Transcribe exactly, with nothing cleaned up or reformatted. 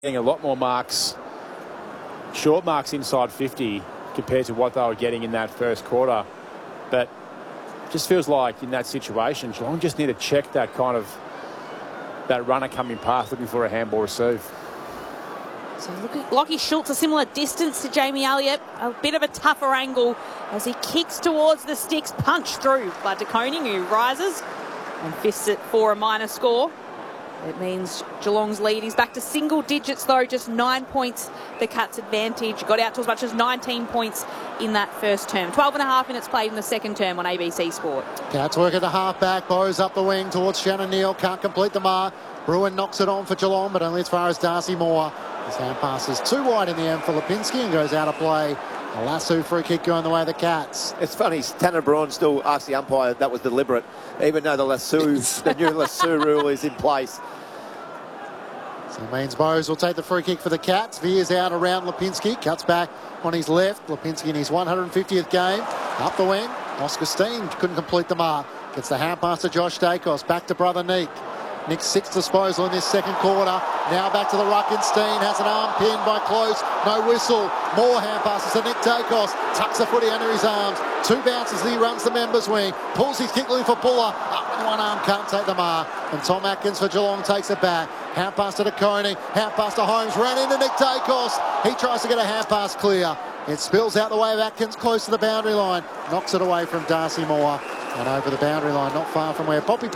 getting a lot more marks, short marks inside fifty compared to what they were getting in that first quarter. But it just feels like in that situation, Geelong just need to check that kind of that runner coming past looking for a handball receive. So look at Lachie Schultz, a similar distance to Jamie Elliott. A bit of a tougher angle as he kicks towards the sticks, punched through by De Koning, who rises and fists it for a minor score. It means Geelong's lead is back to single digits, though, just nine points the Cats' advantage. Got out to as much as nineteen points in that first term. twelve and a half minutes played in the second term on A B C Sport. Cats work at the half-back. Bowes up the wing towards Shannon Neal. Can't complete the mark. Bruin knocks it on for Geelong, but only as far as Darcy Moore. His hand passes too wide in the end for Lipinski and goes out of play. A lasso free kick going the way of the Cats. It's funny, Tanner Bruin still asks the umpire that was deliberate, even though the lasso, the new lasso rule is in place. So it means Bowes will take the free kick for the Cats. Veers out around Lipinski, cuts back on his left. Lipinski in his one hundred fiftieth game. Up the wing, Oscar Steen couldn't complete the mark. Gets the hand pass to Josh Dacos, back to brother Nick. Nick's sixth disposal in this second quarter. Now back to the ruck, and Steen has an arm pinned by Close. No whistle. More hand passes to Nick Dacos. Tucks the footy under his arms. Two bounces as he runs the members wing. Pulls his kick looking for Puller. Up with one arm, can't take the mark. And Tom Atkins for Geelong takes it back. Hand pass to De Koning. Hand pass to Holmes. Ran into Nick Dacos. He tries to get a hand pass clear. It spills out the way of Atkins, close to the boundary line. Knocks it away from Darcy Moore. And over the boundary line, not far from where Poppy